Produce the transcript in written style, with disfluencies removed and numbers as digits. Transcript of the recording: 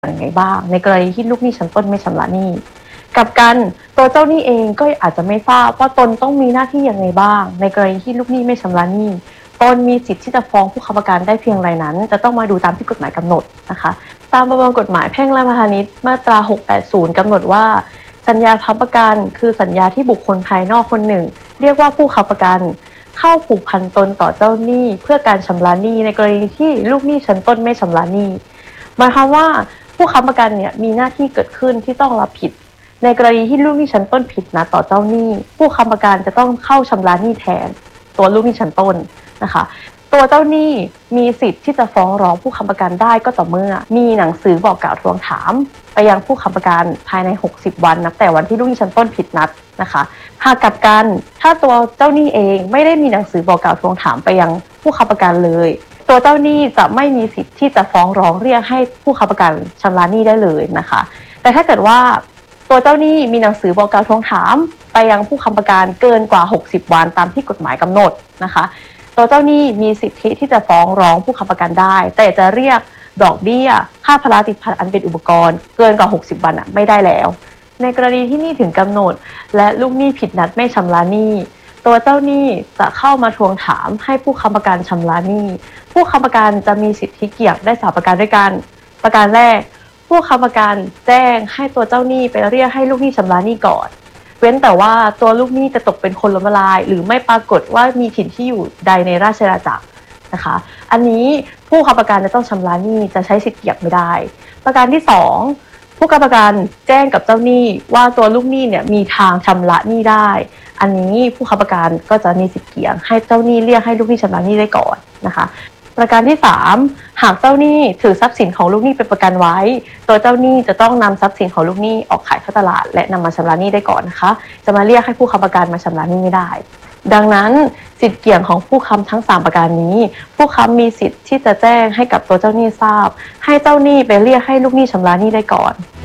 อย่างไรบ้างในกรณีที่ลูกหนี้ชั้นต้นไม่ชำระหนี้กับกันตัวเจ้าหนี้เองก็อาจจะไม่ทราบว่าตนต้องมีหน้าที่อย่างไรบ้างในกรณีที่ลูกหนี้ไม่ชำระหนี้ตนมีสิทธิ์ที่จะฟ้องผู้ค้ำประกันได้เพียงไรนั้นจะต้องมาดูตามที่กฎหมายกำหนดนะคะตามประมวลกฎหมายแพ่งและพาณิชย์มาตรา680กำหนดว่าสัญญาค้ำประกันคือสัญญาที่บุคคลภายนอกคนหนึ่งเรียกว่าผู้ค้ำประกันเข้าผูกพันตนต่อเจ้าหนี้เพื่อการชำระหนี้ในกรณีที่ลูกหนี้ชั้นต้นไม่ชำระหนี้หมายความว่าผู้ค้ำประกันเนี่ยมีหน้าที่เกิดขึ้นที่ต้องรับผิดในกรณีที่ลูกหนี้ชั้นต้นผิดนะต่อเจ้าหนี้ผู้ค้ำประกันจะต้องเข้าชำระหนี้แทนตัวลูกหนี้ชั้นต้นนะคะตัวเจ้าหนี้มีสิทธิ์ที่จะฟ้องร้องผู้ค้ำประกันได้ก็ต่อเมื่อมีหนังสือบอกกล่าวทวงถามไปยังผู้ค้ำประกันภายใน60วันนับแต่วันที่ลูกหนี้ชั้นต้นผิดนัดนะคะหากกลับกันถ้าตัวเจ้าหนี้เองไม่ได้มีหนังสือบอกกล่าวทวงถามไปยังผู้ค้ำประกันเลยตัวเจ้าหนี้จะไม่มีสิทธิ์ที่จะฟ้องร้องเรียกให้ผู้ค้ำประกันชำระหนี้ได้เลยนะคะแต่ถ้าเกิดว่าตัวเจ้าหนี้มีหนังสือบอกกล่าวทวงถามไปยังผู้ค้ำประกันเกินกว่า60วันตามที่กฎหมายกำหนดนะคะตัวเจ้าหนี้มีสิทธิที่จะฟ้องร้องผู้ค้ำประกันได้แต่จะเรียกดอกเบี้ยค่าภาระติดพันอันเป็นอุปกรณ์เกินกว่า60วันไม่ได้แล้วในกรณีที่หนี้ถึงกำหนดและลูกหนี้ผิดนัดไม่ชำระหนี้ตัวเจ้าหนี้จะเข้ามาทวงถามให้ผู้ค้ำประกันชำระหนี้ผู้ค้ำประกันจะมีสิทธิเกี่ยวได้3ประการด้วยกันประการแรกผู้ค้ำประกันแจ้งให้ตัวเจ้าหนี้ไปเรียกให้ลูกหนี้ชำระหนี้ก่อนเว้นแต่ว่าตัวลูกหนี้จะตกเป็นคนล้มละลายหรือไม่ปรากฏว่ามีถิ่นที่อยู่ใดในราชอาณาจักรนะคะอันนี้ผู้ค้ำประกันจะต้องชำระหนี้จะใช้สิทธิเกี่ยวไม่ได้ประการที่2ผู้ค้ำประกันแจ้งกับเจ้าหนี้ว่าตัวลูกหนี้เนี่ยมีทางชำระหนี้ได้อันนี้ผู้ค้ำประกันก็จะมีสิทธิเกี่ยวให้เจ้าหนี้เรียกให้ลูกหนี้ชำระหนี้ได้ก่อนนะคะประการที่3หากเจ้าหนี้ถือทรัพย์สินของลูกหนี้เป็นประกันไว้ตัวเจ้าหนี้จะต้องนำทรัพย์สินของลูกหนี้ออกขายเข้าตลาดและนำมาชำระหนี้ได้ก่อนนะคะจะมาเรียกให้ผู้ค้ำประกันมาชำระหนี้ไม่ได้ดังนั้นสิทธิเกี่ยวของผู้ค้ำทั้ง3ประการนี้ผู้ค้ำมีสิทธิ์ที่จะแจ้งให้กับตัวเจ้าหนี้ทราบให้เจ้าหนี้ไปเรียกให้ลูกหนี้ชำระหนี้ได้ก่อน